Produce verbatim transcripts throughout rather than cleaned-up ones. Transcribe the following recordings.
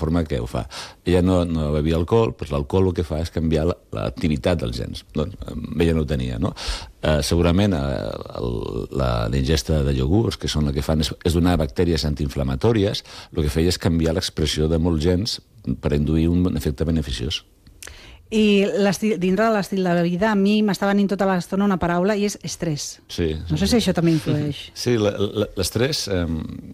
forma que ho fa. Ella no, no bevia alcohol, però l'alcohol el que fa és canviar l'activitat dels gens. Doncs ella no ho tenia, no? Eh, segurament eh, el, la, la ingesta de iogurts, que són el que fan és, és donar bactèries antiinflamatòries, el que feia és canviar l'expressió de molts gens per induir un efecte beneficiós. I dintre de l'estil de vida, a mi m'està venint tota l'estona una paraula i és estrès. Sí. No sé si això també influeix. Sí, l'estrès... Eh,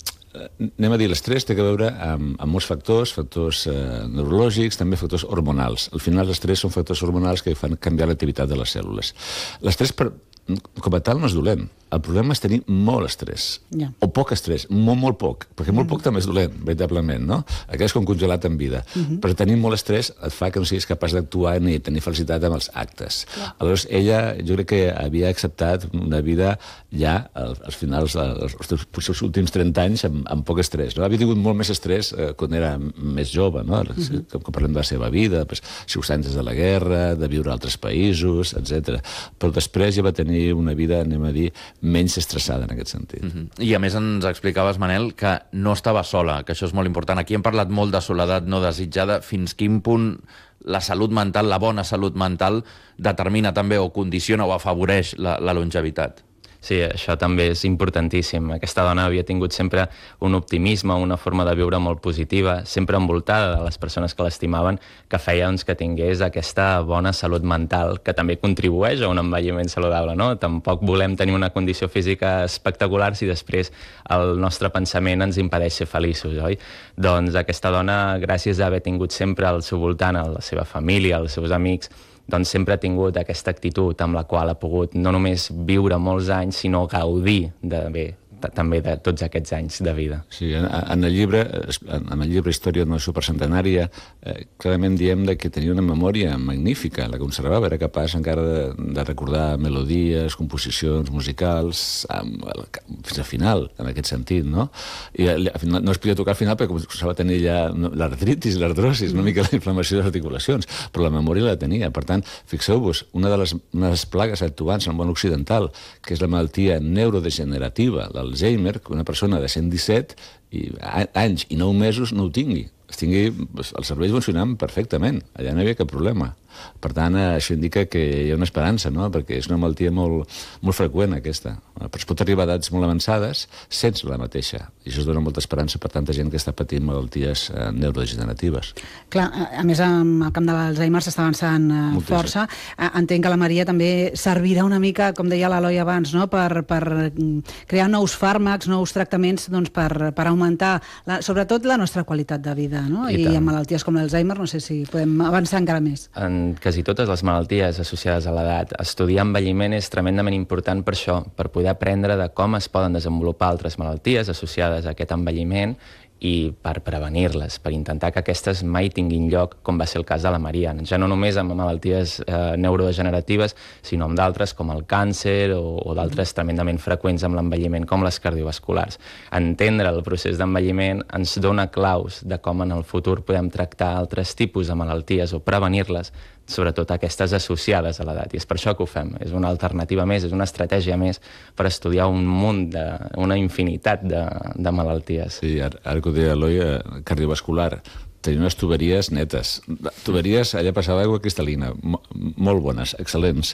anem a dir, l'estrès té a veure amb, amb molts factors, factors eh, neurològics, també factors hormonals. Al final, l'estrès són factors hormonals que fan canviar l'activitat de les cèl·lules. L'estrès, per, com a tal, no és dolent. El problema és tenir molt estrès, ja. o poc estrès, molt, molt poc, perquè molt poc també és dolent, veritablement, no? Aquest és com congelat en vida. Uh -huh. Però tenir molt estrès et fa que no siguis capaç d'actuar ni tenir felicitat amb els actes. Yeah. Aleshores, ella, jo crec que havia acceptat una vida ja, als finals dels els últims trenta anys, amb, amb poc estrès. No? Havia tingut molt més estrès eh, quan era més jove, no? Uh -huh. que, que parlem de la seva vida, pues, circumstàncies de la guerra, de viure a altres països, etcètera. Però després ja va tenir una vida, anem a dir, menys estressada en aquest sentit. Uh-huh. I a més ens explicaves, Manel, que no estava sola, que això és molt important. Aquí hem parlat molt de soledat no desitjada. Fins quin punt la salut mental, la bona salut mental, determina també o condiciona o afavoreix la, la longevitat? Sí, això també és importantíssim. Aquesta dona havia tingut sempre un optimisme, una forma de viure molt positiva, sempre envoltada de les persones que l'estimaven, que feia doncs, que tingués aquesta bona salut mental, que també contribueix a un envelliment saludable, no? Tampoc volem tenir una condició física espectacular si després el nostre pensament ens impedeix ser feliços, oi? Doncs aquesta dona, gràcies a haver tingut sempre al seu voltant a la seva família, als seus amics, doncs sempre ha tingut aquesta actitud amb la qual ha pogut no només viure molts anys, sinó gaudir de bé, també de tots aquests anys de vida. Sí, en, en el llibre, en el llibre Història d'una supercentenària, eh, clarament diem de que tenia una memòria magnífica, la conservava, era capaç encara de, de recordar melodies, composicions musicals, amb, fins al final, en aquest sentit, no? I no, no es podia tocar al final perquè començava a tenir ja l'artritis, l'artrosis, una mica la inflamació de les articulacions, però la memòria la tenia. Per tant, fixeu-vos, una de les, una de les plagues actuants en el món occidental, que és la malaltia neurodegenerativa, l'Alzheimer, que una persona de cent disset i, anys i nou mesos no ho tingui. Es tingui els cervells funcionant perfectament, allà no hi havia cap problema. Per tant, això indica que hi ha una esperança, no? Perquè és una malaltia molt, molt freqüent, aquesta. Però es pot arribar a edats molt avançades sense la mateixa. I això es dona molta esperança per tanta gent que està patint malalties eh, neurodegeneratives. Clar, a més, amb el camp de l'Alzheimer s'està avançant eh, força. Entenc que la Maria també servirà una mica, com deia l'Eloi abans, no? per, per crear nous fàrmacs, nous tractaments doncs, per, per augmentar, la, sobretot, la nostra qualitat de vida. No? I, I amb malalties com l'Alzheimer no sé si podem avançar encara més. En quasi totes les malalties associades a l'edat, estudiar envelliment és tremendament important per això, per poder aprendre de com es poden desenvolupar altres malalties associades a aquest envelliment i per prevenir-les, per intentar que aquestes mai tinguin lloc, com va ser el cas de la Maria. Ja no només amb malalties eh, neurodegeneratives, sinó amb d'altres com el càncer o, o d'altres tremendament freqüents amb l'envelliment, com les cardiovasculars. Entendre el procés d'envelliment ens dona claus de com en el futur podem tractar altres tipus de malalties o prevenir-les, sobretot aquestes associades a l'edat. I és per això que ho fem. És una alternativa més, és una estratègia més per estudiar un munt, de, una infinitat de, de malalties. Sí, ara, ara que ho deia Eloi, eh, cardiovascular, tenia unes tuberies netes. Tuberies, allà passava aigua cristal·lina, mo molt bones, excel·lents.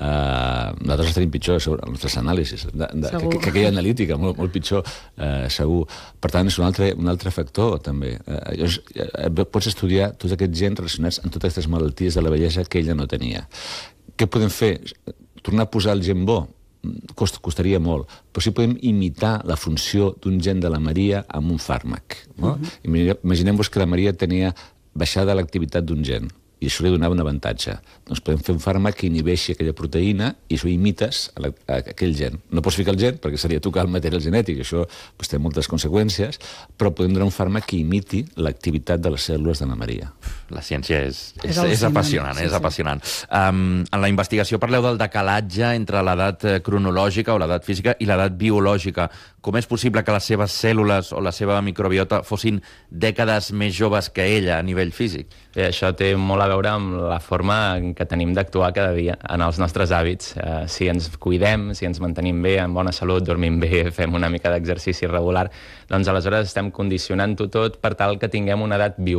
Uh, nosaltres tenim pitjor, els nostres anàlisis, de, de, que, que aquella analítica, molt, molt pitjor, uh, segur. Per tant, és un altre, un altre factor, també. Uh, uh, pots estudiar tots aquests gens relacionats amb totes aquestes malalties de la vellesa que ella no tenia. Què podem fer? Tornar a posar el gen bo? Cost, costaria molt, però si podem imitar la funció d'un gen de la Maria amb un fàrmac. No? Uh-huh. Imaginem-vos que la Maria tenia baixada l'activitat d'un gen i això li donava un avantatge. Doncs podem fer un fàrmac que inhibeixi aquella proteïna i això imites a, la, a aquell gen. No pots ficar el gen perquè seria tocar el material genètic, això pues, té moltes conseqüències, però podem donar un fàrmac que imiti l'activitat de les cèl·lules de la Maria. La ciència és, és, és, és apassionant, sí, és sí. apassionant. Um, en la investigació parleu del decalatge entre l'edat cronològica o l'edat física i l'edat biològica. Com és possible que les seves cèl·lules o la seva microbiota fossin dècades més joves que ella a nivell físic? Bé, això té molt a veure amb la forma que tenim d'actuar cada dia en els nostres hàbits. Eh, si ens cuidem, si ens mantenim bé, amb bona salut, dormim bé, fem una mica d'exercici regular, doncs aleshores estem condicionant-ho tot per tal que tinguem una edat biològica